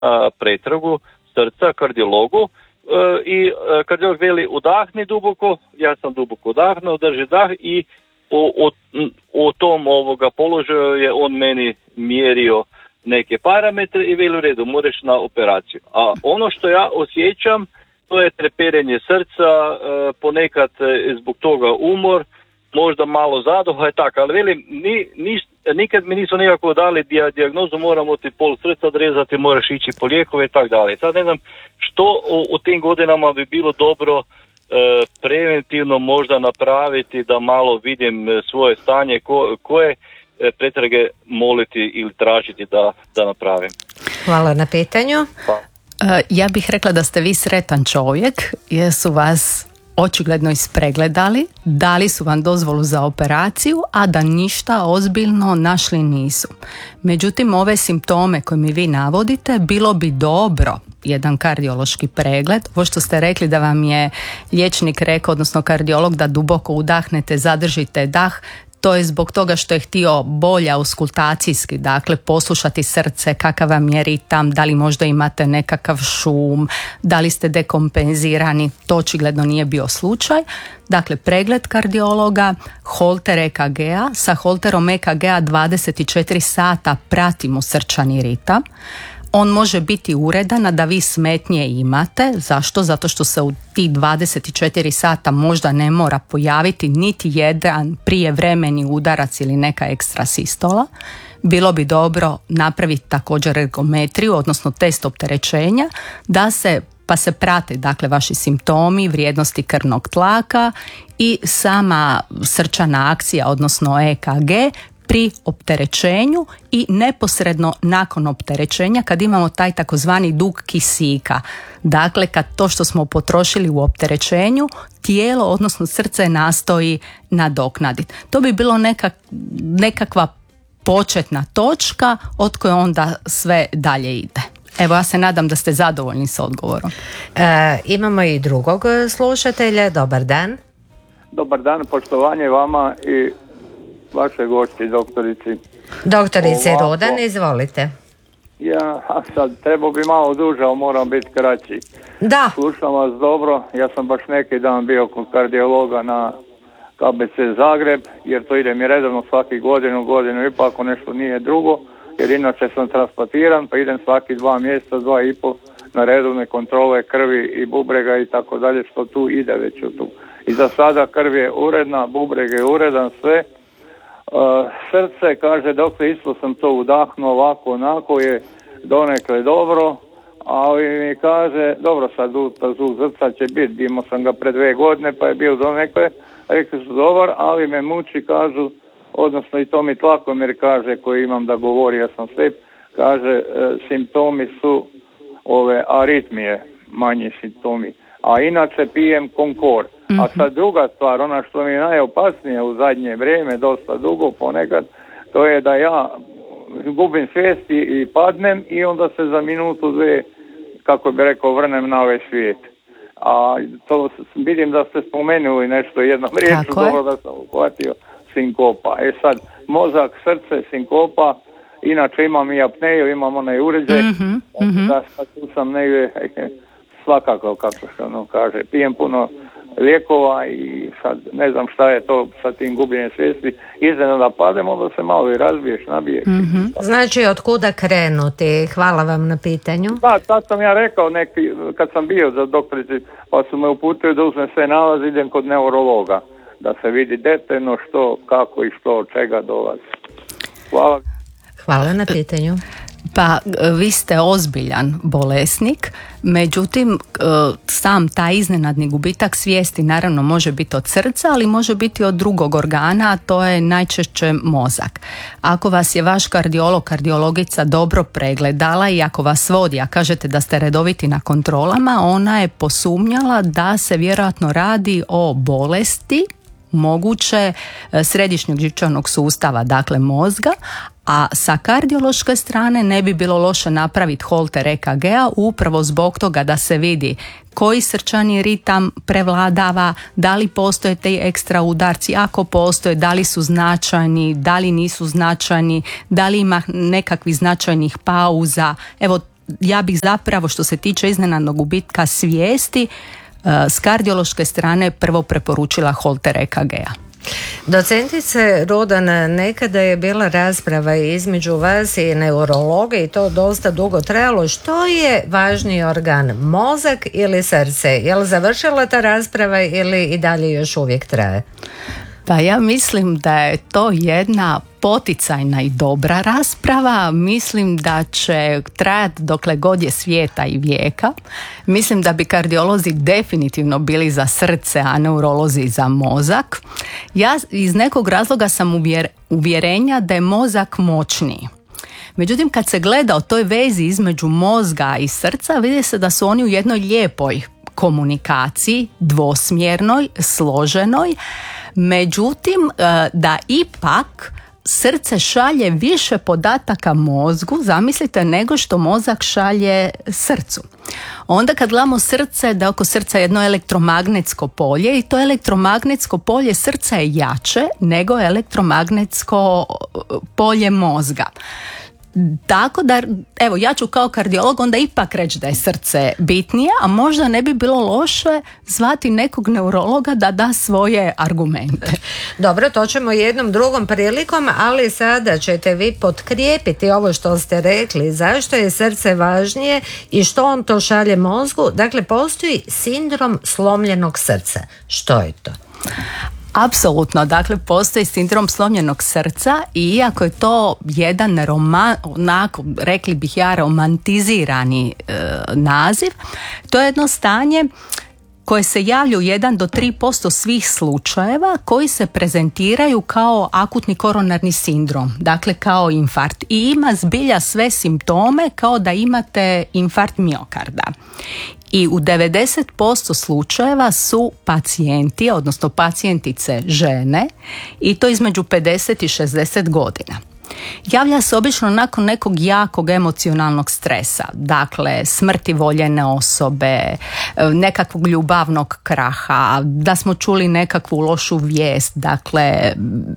pretragu srca kardiologu i kardiolog veli udahni duboko, ja sam duboko udahnuo, drži dah i u tom položaju je on meni mjerio neke parametre i veli u redu, moraš na operaciju. A ono što ja osjećam, to je treperenje srca, ponekad zbog toga umor, možda malo zadoha i tako, ali velim, nikad mi nisu nekako dali dijagnozu, moramo ti pol srca odrezati, moraš ići po lijekove i tako dalje. Sad ne znam što u tim godinama bi bilo dobro preventivno možda napraviti da malo vidim svoje stanje, koje pretrage moliti ili tražiti da napravim. Hvala na pitanju. Ja bih rekla da ste vi sretan čovjek jer su vas očigledno ispregledali, dali su vam dozvolu za operaciju, a da ništa ozbiljno našli nisu. Međutim, ove simptome koje mi vi navodite, bilo bi dobro jedan kardiološki pregled. Ovo što ste rekli da vam je liječnik rekao, odnosno kardiolog, da duboko udahnete, zadržite dah, to je zbog toga što je htio bolje auskultacijski, dakle poslušati srce, kakav vam je ritam, da li možda imate nekakav šum, da li ste dekompenzirani, to očigledno nije bio slučaj. Dakle, pregled kardiologa, holter EKG-a, sa holterom EKG-a 24 sata pratimo srčani ritam. On može biti uredan, a da vi smetnje imate. Zašto? Zato što se u tih 24 sata možda ne mora pojaviti niti jedan prijevremeni udarac ili neka ekstra sistola. Bilo bi dobro napraviti također ergometriju, odnosno test opterećenja, pa se prate dakle vaši simptomi, vrijednosti krvnog tlaka i sama srčana akcija, odnosno EKG, pri opterećenju i neposredno nakon opterećenja kad imamo taj takozvani dug kisika. Dakle, kad to što smo potrošili u opterećenju, tijelo, odnosno srce nastoji nadoknaditi. To bi bilo nekakva početna točka od koje onda sve dalje ide. Evo, ja se nadam da ste zadovoljni s odgovorom. Imamo i drugog slušatelja. Dobar dan. Dobar dan, poštovanje vama i vaše gošći, doktorici. Doktorice Rudan, izvolite. Ja sad trebao bi malo duže, ali moram biti kraći. Da. Slušam vas dobro, ja sam baš neki dan bio kod kardiologa na KBC Zagreb, jer to ide mi redovno svaki godinu i pa ako nešto nije drugo, jer inače sam transplantiran, pa idem svaki 2 mjeseca, 2,5 na redovne kontrole krvi i bubrega i tako dalje, što tu ide već u tu. I za sada krv je uredna, bubreg je uredan, sve. Srce, kaže doktor, isto sam to udahnuo, ovako, onako je donekle dobro, ali mi kaže, dobro sad zvuk srca će biti, imao sam ga pred 2 godine pa je bio donekle, rekli su dobar, ali me muči, kažu, odnosno i to mi tlakomjer kaže koji imam da govori, ja sam slijep, kaže simptomi su ove aritmije, manji simptomi, a inače pijem Konkord. A sad druga stvar, ona što mi je najopasnije u zadnje vrijeme, dosta dugo ponekad, to je da ja gubim svijesti i padnem i onda se za minutu 2, kako bi rekao, vrnem na ovaj svijet. A to vidim da ste spomenuli nešto jednom riječu, dobro da sam uhvatio, sinkopa. Sad, mozak, srce, sinkopa, inače imam i apneju, imam onaj uređaj, da sad tu sam negdje, svakako, kako se ono kaže, pijem puno lijekova i sad ne znam šta je to sa tim gubljenjem svijesti. Iznenada padem, onda se malo i razbiješ, nabiješ. Znači, od kuda krenuti? Hvala vam na pitanju. Da, tad sam ja rekao kad sam bio za doktorici, pa su me uputili da uzmem sve nalaze, idem kod neurologa, da se vidi detaljno što, kako i što, od čega dolazi. Hvala. Hvala na pitanju. Pa vi ste ozbiljan bolesnik, međutim sam taj iznenadni gubitak svijesti naravno može biti od srca, ali može biti od drugog organa, a to je najčešće mozak. Ako vas je vaš kardiolog, kardiologica dobro pregledala i ako vas vodi, a kažete da ste redoviti na kontrolama, ona je posumnjala da se vjerojatno radi o bolesti moguće središnjeg živčanog sustava, dakle mozga, a sa kardiološke strane ne bi bilo loše napraviti holter EKG-a upravo zbog toga da se vidi koji srčani ritam prevladava, da li postoje te ekstra udarci, ako postoje, da li su značajni, da li nisu značajni, da li ima nekakvih značajnih pauza. Evo, ja bih zapravo što se tiče iznenadnog gubitka svijesti s kardiološke strane prvo preporučila holter EKG-a. Docentice Rudan, nekada je bila rasprava između vas i neurologa i to dosta dugo trajalo. Što je važniji organ, mozak ili srce? Je li završila ta rasprava ili i dalje još uvijek traje? Pa ja mislim da je to jedna poticajna i dobra rasprava. Mislim da će trajati dokle god je svijeta i vijeka. Mislim da bi kardiolozi definitivno bili za srce, a neurolozi za mozak. Ja iz nekog razloga sam uvjerenja da je mozak moćniji. Međutim, kad se gleda o toj vezi između mozga i srca, vidi se da su oni u jednoj lijepoj komunikaciji, dvosmjernoj, složenoj. Međutim, da ipak srce šalje više podataka mozgu, zamislite, nego što mozak šalje srcu. Onda kad gledamo srce, da oko srca je jedno elektromagnetsko polje i to elektromagnetsko polje srca je jače nego elektromagnetsko polje mozga. Tako da, evo, ja ću kao kardiolog onda ipak reći da je srce bitnije, a možda ne bi bilo loše zvati nekog neurologa da da svoje argumente. Dobro, to ćemo jednom drugom prilikom, ali sada ćete vi potkrijepiti ovo što ste rekli, zašto je srce važnije i što on to šalje mozgu. Dakle, postoji sindrom slomljenog srca. Što je to? Apsolutno, dakle postoji sindrom slomljenog srca i iako je to jedan onako, rekli bih ja, romantizirani naziv, to je jedno stanje koje se javlja u 1 do 3% svih slučajeva koji se prezentiraju kao akutni koronarni sindrom, dakle kao infarkt, i ima zbilja sve simptome kao da imate infarkt miokarda. I u 90% slučajeva su pacijenti, odnosno pacijentice žene, i to između 50 i 60 godina. Javlja se obično nakon nekog jakog emocionalnog stresa, dakle smrti voljene osobe, nekakvog ljubavnog kraha, da smo čuli nekakvu lošu vijest, dakle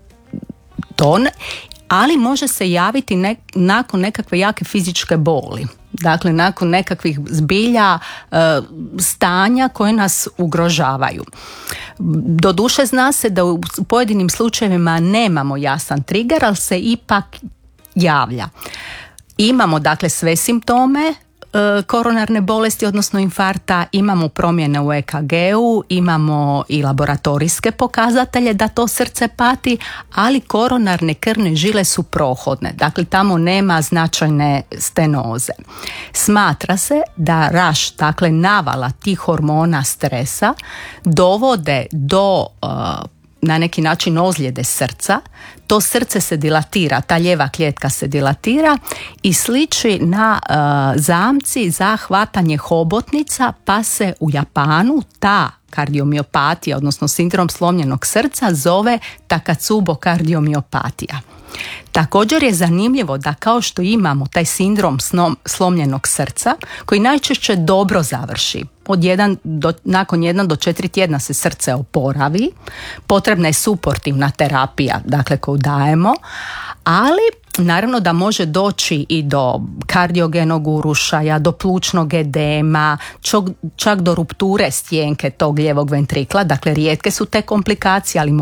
ali može se javiti nakon nekakve jake fizičke boli. Dakle, nakon nekakvih zbilja stanja koje nas ugrožavaju. Doduše zna se da u pojedinim slučajevima nemamo jasan trigger, ali se ipak javlja. Imamo dakle sve simptome koronarne bolesti, odnosno infarkta, imamo promjene u EKG-u, imamo i laboratorijske pokazatelje da to srce pati, ali koronarne krvne žile su prohodne, dakle tamo nema značajne stenoze. Smatra se da raš, dakle navala tih hormona stresa, dovode do na neki način ozljede srca, to srce se dilatira, ta lijeva klijetka se dilatira i sliči na zamci za hvatanje hobotnica, pa se u Japanu ta kardiomiopatija, odnosno sindrom slomljenog srca, zove Takatsubo kardiomiopatija. Također je zanimljivo da kao što imamo taj sindrom slomljenog srca koji najčešće dobro završi, nakon 1 do 4 tjedna se srce oporavi, potrebna je suportivna terapija, dakle koju dajemo, ali naravno da može doći i do kardiogenog urušaja, do plućnog edema, čak do rupture stjenke tog lijevog ventrikla, dakle rijetke su te komplikacije, ali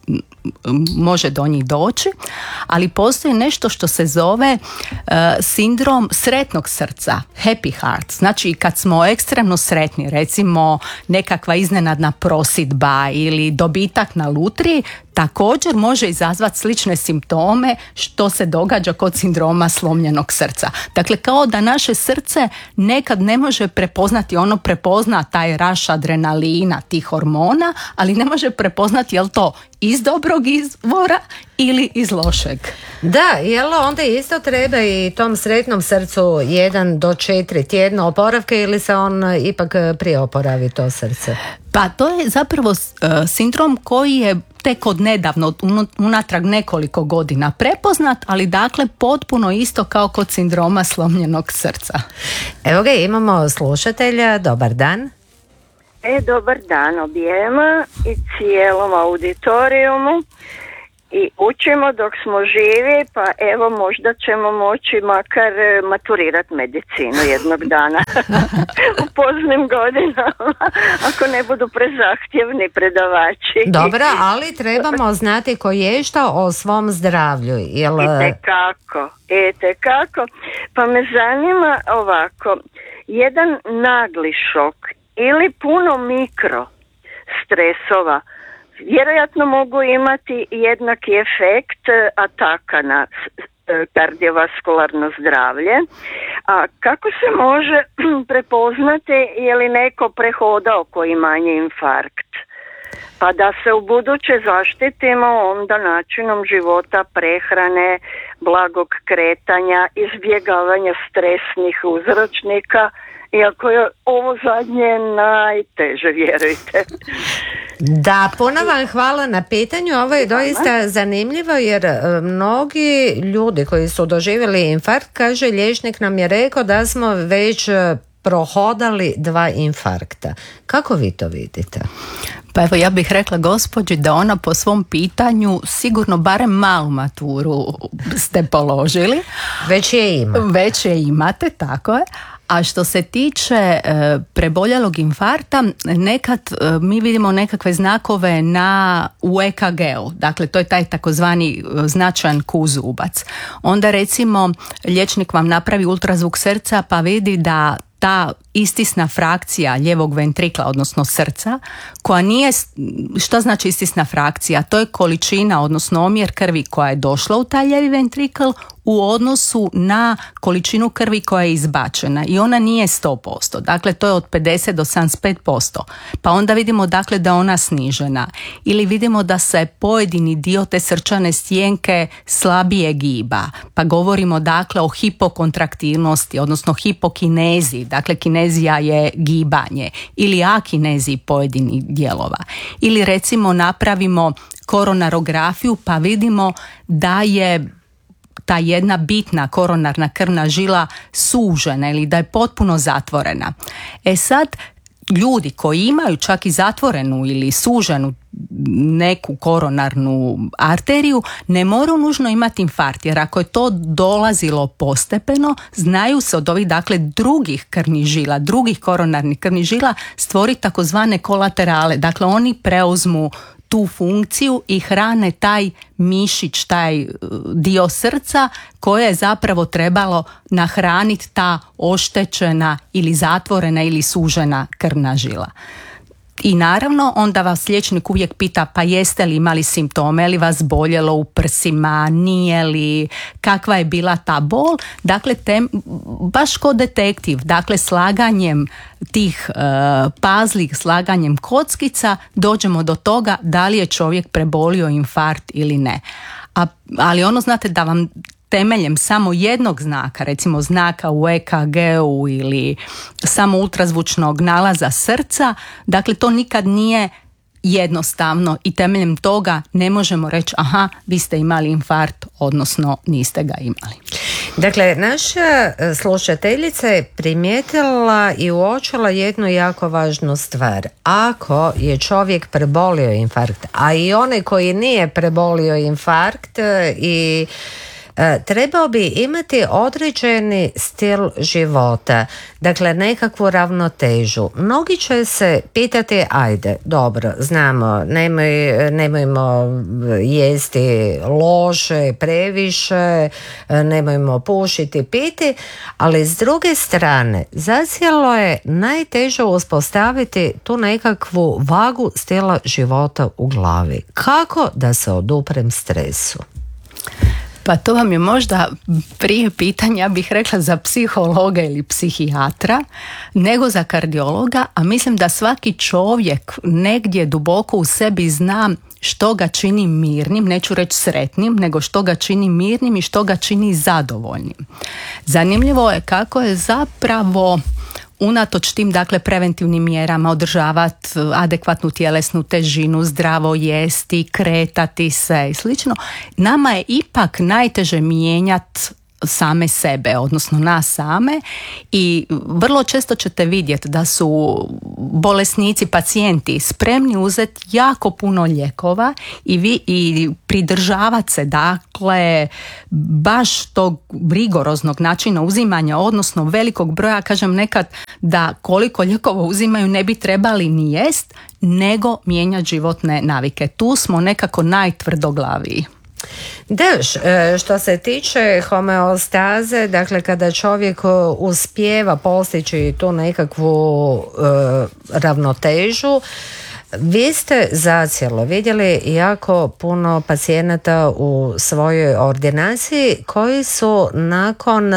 može do njih doći, ali postoji nešto što se zove sindrom sretnog srca, happy heart. Znači kad smo ekstremno sretni, recimo nekakva iznenadna prosidba ili dobitak na lutriji, također može izazvati slične simptome što se događa kod sindroma slomljenog srca. Dakle, kao da naše srce nekad ne može prepoznati, ono prepozna taj raš adrenalina, tih hormona, ali ne može prepoznati je li to iz dobrog izvora ili iz lošeg. Da, jel onda isto treba i tom sretnom srcu 1 do 4 tjedna oporavke ili se on ipak prije oporavi to srce? Pa to je zapravo sindrom koji je tek od nedavno, unatrag nekoliko godina prepoznat, ali dakle potpuno isto kao kod sindroma slomljenog srca. Evo ga, imamo slušatelja, dobar dan. Dobar dan objema i cijelom auditorijumu. i učimo dok smo živi, pa evo možda ćemo moći makar maturirati medicinu jednog dana u poznim godinama, ako ne budu prezahtjevni predavači. Dobro, ali trebamo znati koješta o svom zdravlju. Itekako. Pa me zanima ovako, jedan nagli šok ili puno mikro stresova vjerojatno mogu imati jednaki efekt ataka na kardiovaskularno zdravlje. A kako se može prepoznati je li neko prehodao koji manji infarkt? Pa da se u buduće zaštitimo onda načinom života, prehrane, blagog kretanja, izbjegavanja stresnih uzročnika, iako je ovo zadnje najteže, vjerujte. Da, puno vam hvala na pitanju. Ovo je doista zanimljivo jer mnogi ljudi koji su doživjeli infarkt, kaže liječnik nam je rekao da smo već prohodali 2 infarkta. Kako vi to vidite? Pa evo, ja bih rekla gospođi da ona po svom pitanju sigurno barem malu maturu ste položili. Već je imate, tako je. A što se tiče preboljelog infarkta, nekad mi vidimo nekakve znakove u EKG-u, dakle to je taj takozvani značajan kuzubac. Onda recimo liječnik vam napravi ultrazvuk srca pa vidi da ta istisna frakcija lijevog ventrikla, odnosno srca, koja nije, što znači istisna frakcija? To je količina, odnosno omjer krvi koja je došla u taj lijevi ventrikl u odnosu na količinu krvi koja je izbačena i ona nije 100%, dakle to je od 50 do 75%, pa onda vidimo dakle da je ona snižena ili vidimo da se pojedini dio te srčane stjenke slabije giba, pa govorimo dakle o hipokontraktilnosti, odnosno hipokinezi, dakle kinezija je gibanje ili akineziji pojedinih dijelova, ili recimo napravimo koronarografiju pa vidimo da je ta jedna bitna koronarna krvna žila sužena ili da je potpuno zatvorena. Sad, ljudi koji imaju čak i zatvorenu ili suženu neku koronarnu arteriju ne moraju nužno imati infarkt, jer ako je to dolazilo postepeno, znaju se od ovih dakle drugih krvnih žila, drugih koronarnih krvnih žila stvoriti takozvane kolaterale, dakle oni preuzmu tu funkciju i hrane taj mišić, taj dio srca koje je zapravo trebalo nahraniti ta oštećena ili zatvorena ili sužena krvna žila. I naravno onda vas liječnik uvijek pita pa jeste li imali simptome, je li vas boljelo u prsima, nije li, kakva je bila ta bol. Dakle, baš ko detektiv, dakle slaganjem tih pazli, slaganjem kockica dođemo do toga da li je čovjek prebolio infarkt ili ne. Ali ono znate da vam temeljem samo jednog znaka, recimo znaka u EKG-u ili samo ultrazvučnog nalaza srca, dakle to nikad nije jednostavno i temeljem toga ne možemo reći aha, vi ste imali infarkt, odnosno niste ga imali. Dakle, naša slušateljica je primijetila i uočila jednu jako važnu stvar. Ako je čovjek prebolio infarkt, a i onaj koji nije prebolio infarkt i trebao bi imati određeni stil života, dakle nekakvu ravnotežu. Mnogi će se pitati, ajde, dobro, znamo, nemojmo jesti loše, previše, nemojmo pušiti, piti, ali s druge strane, zacijelo je najteže uspostaviti tu nekakvu vagu stila života u glavi. Kako da se oduprem stresu? Pa to vam je možda prije pitanja, bih rekla, za psihologa ili psihijatra nego za kardiologa, a mislim da svaki čovjek negdje duboko u sebi zna što ga čini mirnim, neću reći sretnim, nego što ga čini mirnim i što ga čini zadovoljnim. Zanimljivo je kako je zapravo unatoč tim dakle preventivnim mjerama održavati adekvatnu tjelesnu težinu, zdravo jesti, kretati se i slično, nama je ipak najteže mijenjati same sebe, odnosno nas same, i vrlo često ćete vidjeti da su bolesnici, pacijenti spremni uzeti jako puno lijekova i pridržavati se, dakle, baš tog rigoroznog načina uzimanja, odnosno velikog broja, kažem nekad da koliko lijekova uzimaju ne bi trebali ni jest, nego mijenjati životne navike. Tu smo nekako najtvrdoglaviji. Da, što se tiče homeostaze, dakle kada čovjek uspijeva postići tu nekakvu ravnotežu, vi ste zacijelo vidjeli jako puno pacijenata u svojoj ordinaciji koji su nakon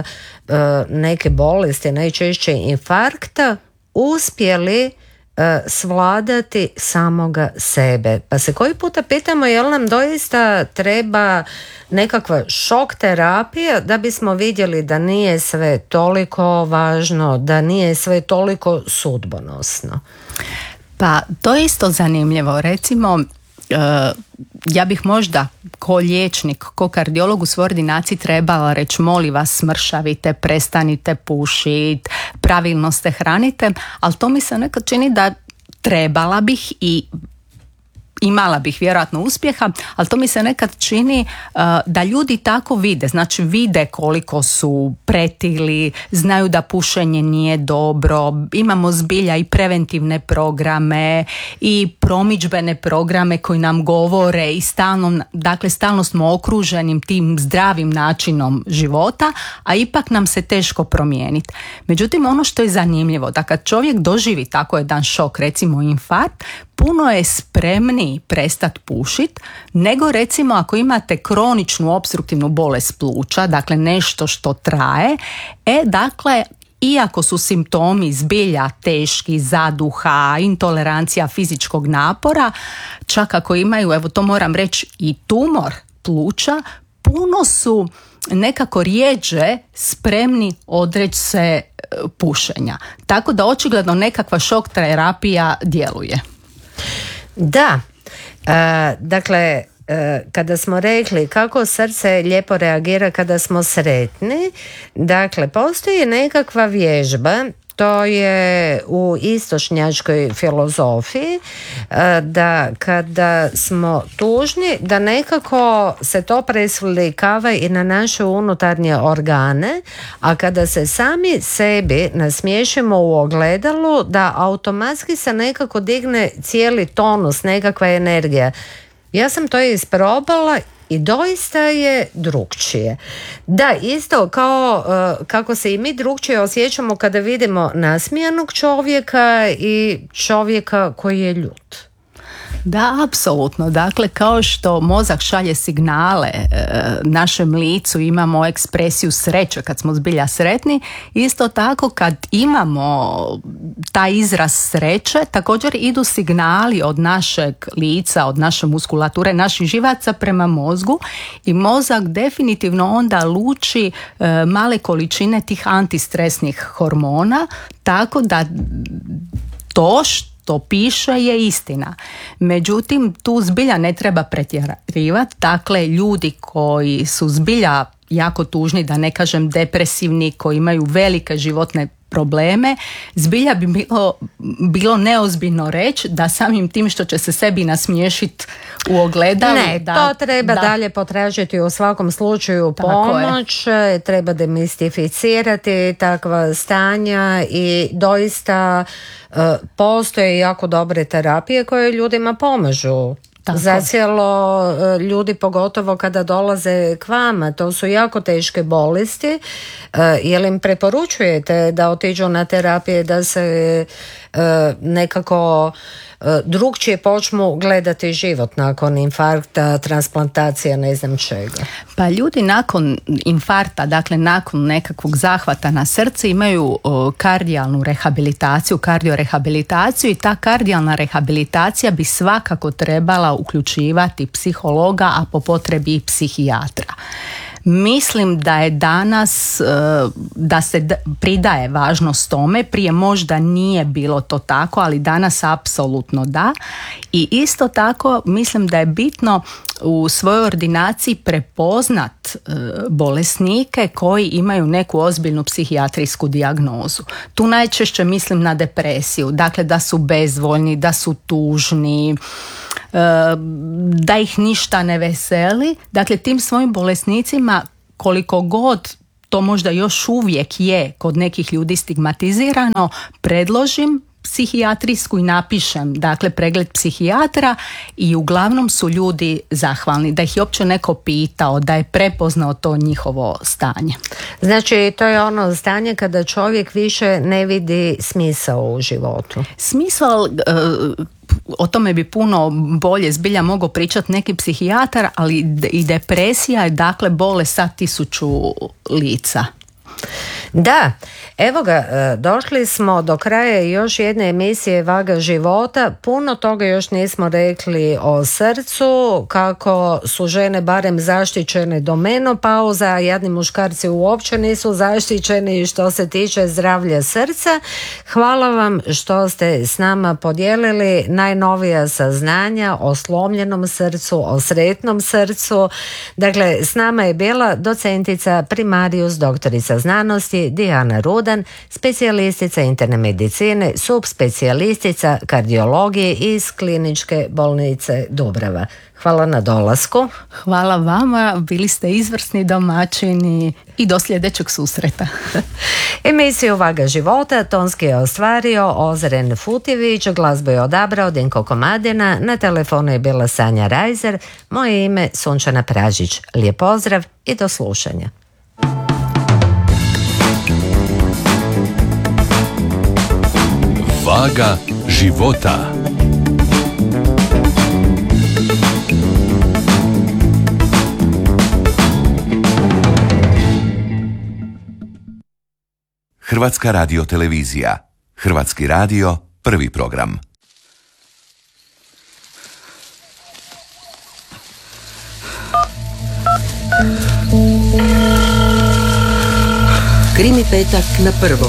neke bolesti, najčešće infarkta, uspjeli svladati samoga sebe. Pa se koji puta pitamo jel nam doista treba nekakva šok terapija da bismo vidjeli da nije sve toliko važno, da nije sve toliko sudbonosno. Pa to je isto zanimljivo. Recimo, ja bih možda ko liječnik, ko kardiolog u svojoj ordinaciji trebala reći molim vas smršavite, prestanite pušiti, pravilno se hranite, ali to mi se nekad čini da trebala bih i imala bih vjerojatno uspjeha, ali to mi se nekad čini da ljudi tako vide, znači vide koliko su pretili, znaju da pušenje nije dobro, imamo zbilja i preventivne programe i promidžbene programe koji nam govore i stalno smo okruženim tim zdravim načinom života, a ipak nam se teško promijeniti. Međutim, ono što je zanimljivo, da kad čovjek doživi tako jedan šok, recimo infarkt, puno je spremniji prestati pušiti nego recimo ako imate kroničnu opstruktivnu bolest pluća, dakle nešto što traje, dakle iako su simptomi zbilja teški, zaduha, intolerancija fizičkog napora, čak ako imaju, evo to moram reći, i tumor pluća, puno su nekako rjeđe spremni odreći se pušenja. Tako da očigledno nekakva šok terapija djeluje. Da, dakle, kada smo rekli kako srce lijepo reagira kada smo sretni, dakle, postoji nekakva vježba, to je u istočnjačkoj filozofiji, da kada smo tužni, da nekako se to preslikava i na naše unutarnje organe, a kada se sami sebi nasmiješimo u ogledalu, da automatski se nekako digne cijeli tonus, nekakva energija. Ja sam to isprobala i doista je drukčije. Da, isto kao kako se i mi drukčije osjećamo kada vidimo nasmijanog čovjeka i čovjeka koji je ljut. Da, apsolutno. Dakle, kao što mozak šalje signale našem licu, imamo ekspresiju sreće kad smo zbilja sretni, isto tako kad imamo taj izraz sreće, također idu signali od našeg lica, od naše muskulature, naših živaca prema mozgu i mozak definitivno onda luči male količine tih antistresnih hormona, tako da to što piše je istina. Međutim, tu zbilja ne treba pretjerivati. Dakle, ljudi koji su zbilja jako tužni, da ne kažem depresivni, koji imaju velike životne probleme, zbilja bi bilo neozbiljno reći da samim tim što će se sebi nasmiješiti u ogledalu. Ne, to treba dalje potražiti u svakom slučaju pomoć, treba demistificirati takva stanja i doista postoje jako dobre terapije koje ljudima pomažu. Zacijelo ljudi, pogotovo kada dolaze k vama, to su jako teške bolesti, jel im preporučujete da otiđu na terapije, da se nekako drugčije počnu gledati život nakon infarkta, transplantacija, ne znam čega? Pa ljudi nakon infarkta, dakle nakon nekakvog zahvata na srce, imaju kardijalnu rehabilitaciju, kardiorehabilitaciju, i ta kardijalna rehabilitacija bi svakako trebala uključivati psihologa, a po potrebi i psihijatra. Mislim da je danas, da se pridaje važnost tome, prije možda nije bilo to tako, ali danas apsolutno da. I isto tako mislim da je bitno u svojoj ordinaciji prepoznat bolesnike koji imaju neku ozbiljnu psihijatrijsku dijagnozu. Tu najčešće mislim na depresiju, dakle da su bezvoljni, da su tužni, da ih ništa ne veseli. Dakle, tim svojim bolesnicima, koliko god to možda još uvijek je kod nekih ljudi stigmatizirano, predložim psihijatrijsku i napišem, dakle, pregled psihijatra i uglavnom su ljudi zahvalni da ih je uopće neko pitao, da je prepoznao to njihovo stanje. Znači, to je ono stanje kada čovjek više ne vidi smisao u životu. Smisao, o tome bi puno bolje zbilja mogao pričati neki psihijatar, ali i depresija je dakle bolest sa 1000 lica. Da, evo ga, došli smo do kraja još jedne emisije Vaga života. Puno toga još nismo rekli o srcu, kako su žene barem zaštićene do menopauza, a jadni muškarci uopće nisu zaštićeni što se tiče zdravlja srca. Hvala vam što ste s nama podijelili najnovija saznanja o slomljenom srcu, o sretnom srcu. Dakle, s nama je bila docentica primarijus, doktorica znanosti Dijana Rudan, specijalistica interne medicine, subspecijalistica kardiologije iz Kliničke bolnice Dubrava. Hvala na dolasku. Hvala vama, bili ste izvrsni domaćini i do sljedećeg susreta. Emisiju Vaga života tonski je ostvario Ozren Futivić, glazbu je odabrao Dinko Komadina, na telefonu je bila Sanja Rajzer, moje ime Sunčana Pražić. Lijep pozdrav i do slušanja. Vaga života. Hrvatska radiotelevizija. Hrvatski radio, prvi program. Krimi petak na prvom.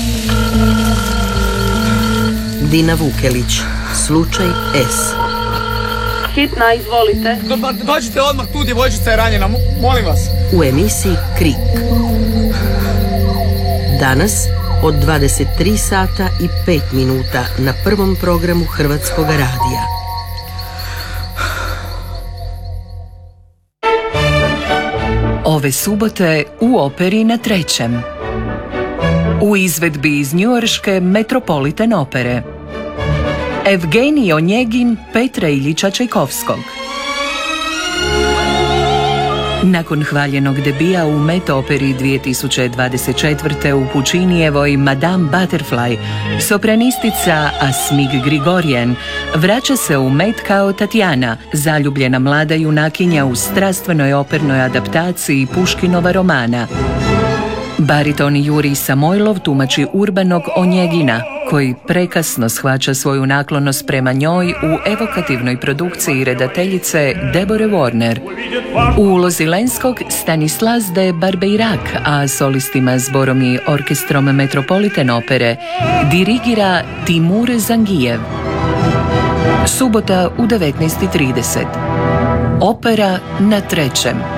Dina Vukelić, slučaj S. Hitna, izvolite. Dođite odmah, tu djevojčica je ranjena, molim vas. U emisiji Krik. Danas od 23 sata i 5 minuta na prvom programu Hrvatskog radija. Ove subote u operi na Trećem. U izvedbi iz njujorške Metropolitan opere. Evgenij Onjegin Petra Iljiča Čajkovskog. Nakon hvaljenog debija u Met operi 2024. u Pučinijevoj Madame Butterfly, sopranistica Asmik Grigorien vraća se u Met kao Tatjana, zaljubljena mlada junakinja u strastvenoj opernoj adaptaciji Puškinova romana. Bariton Jurij Samojlov tumači urbanog Onjegina, koji prekasno shvaća svoju naklonost prema njoj u evokativnoj produkciji redateljice Debore Warner. U ulozi Lenskog Stanislas de Barbeirak, a solistima, zborom i orkestrom Metropolitan opere dirigira Timur Zangijev. Subota u 19:30. Opera na Trećem.